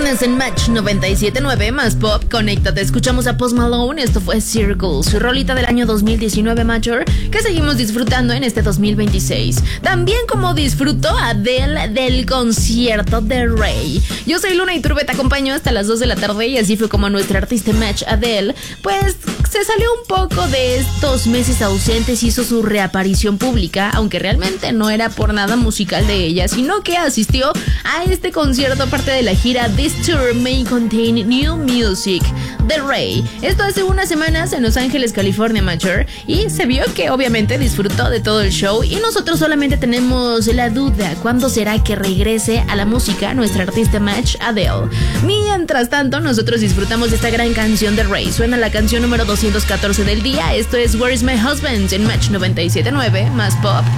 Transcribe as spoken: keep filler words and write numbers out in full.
Husbands en Match noventa y siete punto nueve más Pop. Conéctate, escuchamos a Post Malone. Esto fue Circle, su rolita del año dos mil diecinueve Major, que seguimos disfrutando en este dos mil veintiséis. También como disfrutó Adele del concierto de Rey. Yo soy Luna Iturbe, te acompaño hasta las dos de la tarde, y así fue como nuestra artista Match Adele pues se salió un poco de estos meses ausentes, hizo su reaparición pública, aunque realmente no era por nada musical de ella, sino que asistió a este concierto parte de la gira This Tour May Contain New Music de Rey. Esto hace unas semanas en Los Ángeles, California, Major, y se vio que obviamente disfrutó de todo el show, y nosotros solamente tenemos la duda, ¿cuándo será que regrese a la música nuestra artista Match Adele? Mientras tanto, nosotros disfrutamos de esta gran canción de Rey. Suena la canción número doscientos catorce del día. Esto es Where's My Husband en Match noventa y siete punto nueve más Pop.